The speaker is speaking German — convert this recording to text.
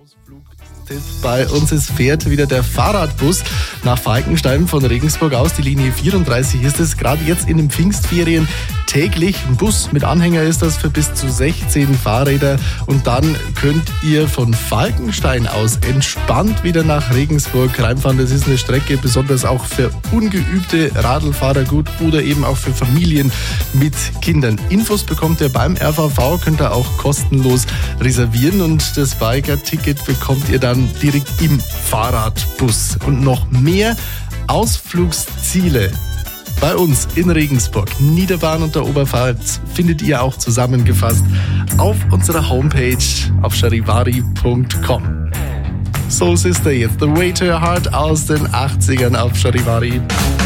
Ausflugstipp bei uns. Es fährt wieder der Fahrradbus nach Falkenstein von Regensburg aus. Die Linie 34 ist es. Gerade jetzt in den Pfingstferien täglich. Ein Bus mit Anhänger ist das für bis zu 16 Fahrräder. Und dann könnt ihr von Falkenstein aus entspannt wieder nach Regensburg reinfahren. Das ist eine Strecke besonders auch für ungeübte Radlfahrer gut oder eben auch für Familien mit Kindern. Infos bekommt ihr beim RVV, könnt ihr auch kostenlos reservieren und das Biker-Ticket bekommt ihr dann direkt im Fahrradbus. Und noch mehr Ausflugsziele bei uns in Regensburg, Niederbahn und der Oberpfalz findet ihr auch zusammengefasst auf unserer Homepage auf charivari.com. So Sister, jetzt The Way to Your Heart aus den 80ern auf Charivari.